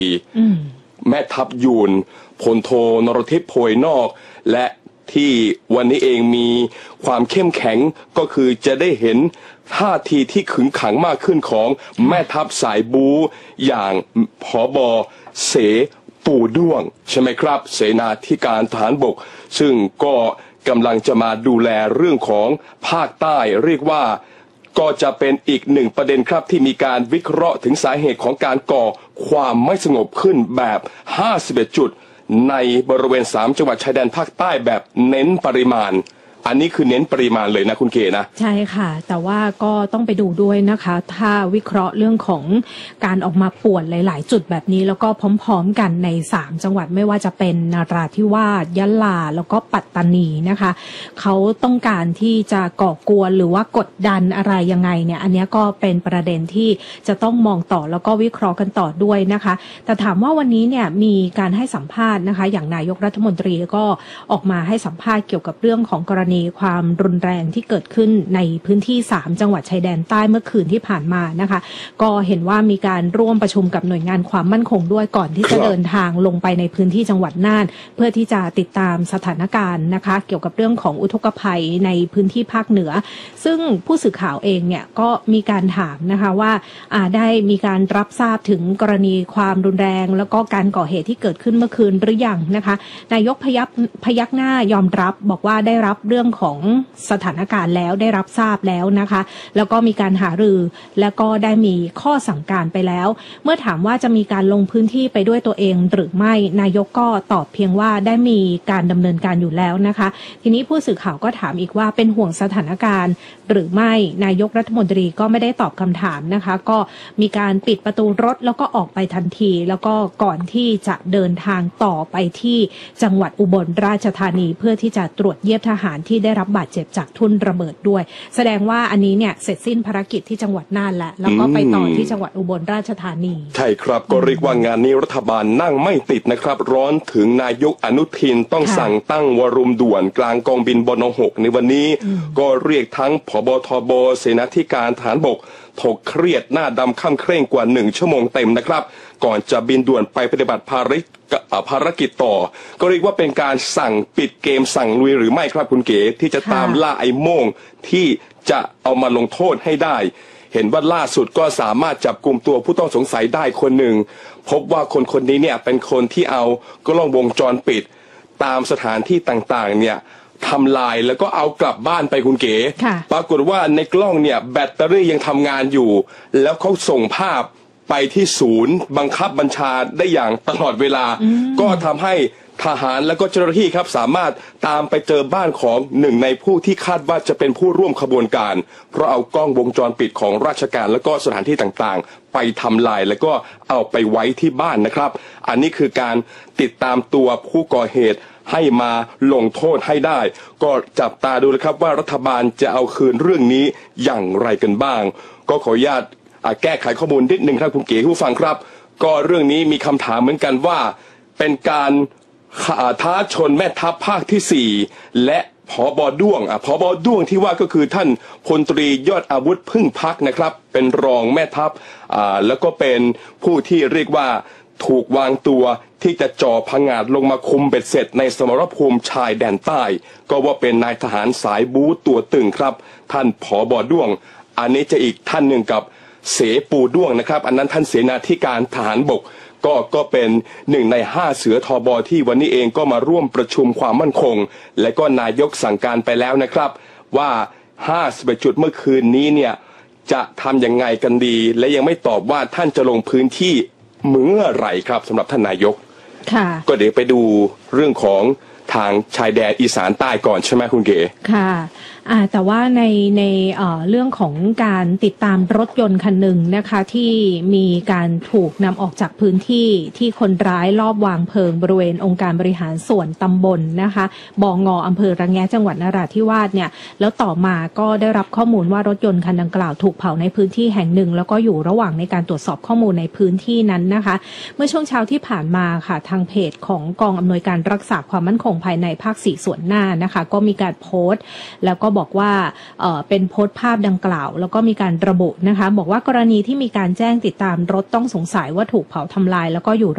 แม่ทัพยูนพลโทนรทิพย์โพยนอกและที่วันนี้เองมีความเข้มแข็งก็คือจะได้เห็นท่าทีที่ขึงขังมากขึ้นของแม่ทัพสายบูอย่างผบ.เสปูด้วงใช่ไหมครับเสนาธิการทหารบกซึ่งก็กำลังจะมาดูแลเรื่องของภาคใต้เรียกว่าก็จะเป็นอีกหนึ่งประเด็นครับที่มีการวิเคราะห์ถึงสาเหตุของการก่อความไม่สงบขึ้นแบบ51จุดในบริเวณ3จังหวัดชายแดนภาคใต้แบบเน้นปริมาณอันนี้คือเน้นปริมาณเลยนะคุณเกนะใช่ค่ะแต่ว่าก็ต้องไปดูด้วยนะคะถ้าวิเคราะห์เรื่องของการออกมาป่วนหลายๆจุดแบบนี้แล้วก็พร้อมๆกันใน3จังหวัดไม่ว่าจะเป็นนราธิวาสยะลาแล้วก็ปัตตานีนะคะเขาต้องการที่จะก่อกวนหรือว่ากดดันอะไรยังไงเนี่ยอันนี้ก็เป็นประเด็นที่จะต้องมองต่อแล้วก็วิเคราะห์กันต่อด้วยนะคะแต่ถามว่าวันนี้เนี่ยมีการให้สัมภาษณ์นะคะอย่างนายกรัฐมนตรีก็ออกมาให้สัมภาษณ์เกี่ยวกับเรื่องของกรณีความรุนแรงที่เกิดขึ้นในพื้นที่3จังหวัดชายแดนใต้เมื่อคืนที่ผ่านมานะคะก็เห็นว่ามีการร่วมประชุมกับหน่วยงานความมั่นคงด้วยก่อนที่จะเดินทางลงไปในพื้นที่จังหวัดน่านเพื่อที่จะติดตามสถานการณ์นะคะเกี่ยวกับเรื่องของอุทกภัยในพื้นที่ภาคเหนือซึ่งผู้สื่อข่าวเองเนี่ยก็มีการถามนะคะว่าได้มีการรับทราบถึงกรณีความรุนแรงแล้วก็การก่อเหตุที่เกิดขึ้นเมื่อคืนหรือยังนะคะนายกพยักหน้ายอมรับบอกว่าได้รับเรื่องของสถานการณ์แล้วได้รับทราบแล้วนะคะแล้วก็มีการหารือแล้วก็ได้มีข้อสั่งการไปแล้วเมื่อถามว่าจะมีการลงพื้นที่ไปด้วยตัวเองหรือไม่นายกก็ตอบเพียงว่าได้มีการดำเนินการอยู่แล้วนะคะทีนี้ผู้สื่อข่าวก็ถามอีกว่าเป็นห่วงสถานการณ์หรือไม่นายกรัฐมนตรีก็ไม่ได้ตอบคำถามนะคะก็มีการปิดประตูรถแล้วก็ออกไปทันทีแล้วก็ก่อนที่จะเดินทางต่อไปที่จังหวัดอุบลราชธานีเพื่อที่จะตรวจเยี่ยมทหารที่ได้รับบาดเจ็บจากทุ่นระเบิดด้วยแสดงว่าอันนี้เนี่ยเสร็จสิ้นภารกิจที่จังหวัดน่านแล้วก็ไปต่อที่จังหวัดอุบลราชธานีใช่ครับก็เรียกว่างานนี้รัฐบาลนั่งไม่ติดนะครับร้อนถึงนายกอนุทินต้องสั่งตั้งวรุมด่วนกลางกองบินบน.6ในวันนี้ก็เรียกทั้งผบ.ทบ.เสนาธิการทหารบกถกเครียดหน้าดำค่ำเคร่งกว่า1ชั่วโมงเต็มนะครับก่อนจะบินด่วนไปปฏิบัติภารกิจต่อก็เรียกว่าเป็นการสั่งปิดเกมสั่งลุยหรือไม่ครับคุณเก๋ที่จะตามล่าไอ้โม่งที่จะเอามาลงโทษให้ได้เห็นว่าล่าสุดก็สามารถจับกุมตัวผู้ต้องสงสัยได้คนหนึ่งพบว่าคนนี้เนี่ยเป็นคนที่เอากล้องวงจรปิดตามสถานที่ต่างๆเนี่ยทำลายแล้วก็เอากลับบ้านไปคุณเก๋ปรากฏว่าในกล้องเนี่ยแบตเตอรี่ยังทำงานอยู่แล้วเขาส่งภาพไปที่ศูนย์บังคับบัญชาได้อย่างตลอดเวลาก็ทำให้ทหารและก็เจ้าหน้าที่ครับสามารถตามไปเจอบ้านของหนึ่งในผู้ที่คาดว่าจะเป็นผู้ร่วมขบวนการเพราะเอากล้องวงจรปิดของราชการและก็สถานที่ต่างๆไปทำลายแล้วก็เอาไปไว้ที่บ้านนะครับอันนี้คือการติดตามตัวผู้ก่อเหตุให้มาลงโทษให้ได้ก็จับตาดูนะครับว่ารัฐบาลจะเอาคืนเรื่องนี้อย่างไรกันบ้างก็ขออนุญาตแก้ไขข้อมูลนิดนึงครับคุณเก๋ผู้ฟังครับก็เรื่องนี้มีคำถามเหมือนกันว่าเป็นการท้าชนแม่ทัพภาคที่4และผบ.ด้วงผบ.ด้วงที่ว่าก็คือท่านพลตรียอดอาวุธพึ่งพักนะครับเป็นรองแม่ทัพแล้วก็เป็นผู้ที่เรียกว่าถูกวางตัวที่จะจ่อผงาดลงมาคุมเบ็ดเสร็จในสมรภูมิชายแดนใต้ก็ว่าเป็นนายทหารสายบู๊ตัวตึงครับท่านผบ.ด้วงอันนี้จะอีกท่านหนึ่งกับเสปูด้วงนะครับอันนั้นท่านเสนาธิการทหารบกก็เป็น1ใน5เสือทบที่วันนี้เองก็มาร่วมประชุมความมั่นคงและก็นายกสั่งการไปแล้วนะครับว่า51จุดเมื่อคืนนี้เนี่ยจะทำยังไงกันดีและยังไม่ตอบว่าท่านจะลงพื้นที่เมื่อไหร่ครับสำหรับท่านนายกก็เดี๋ยวไปดูเรื่องของทางชายแดนอีสานใต้ก่อนใช่ไหมคุณเก๋ค่ะแต่ว่าในเรื่องของการติดตามรถยนต์คันหนึ่งนะคะที่มีการถูกนำออกจากพื้นที่ที่คนร้ายลอบวางเพลิงบริเวณองค์การบริหารส่วนตำบลนะคะบ่องออำเภอระแงะจังหวัดนราธิวาสเนี่ยแล้วต่อมาก็ได้รับข้อมูลว่ารถยนต์คันดังกล่าวถูกเผาในพื้นที่แห่งหนึ่งแล้วก็อยู่ระหว่างในการตรวจสอบข้อมูลในพื้นที่นั้นนะคะเมื่อช่วงเช้าที่ผ่านมาค่ะทางเพจของกองอำนวยการรักษาความมั่นคงภายในภาค4ส่วนหน้านะคะก็มีการโพสต์แล้วก็บอกว่าเป็นโพสต์ภาพดังกล่าวแล้วก็มีการระบุนะคะบอกว่ากรณีที่มีการแจ้งติดตามรถต้องสงสัยว่าถูกเผาทำลายแล้วก็อยู่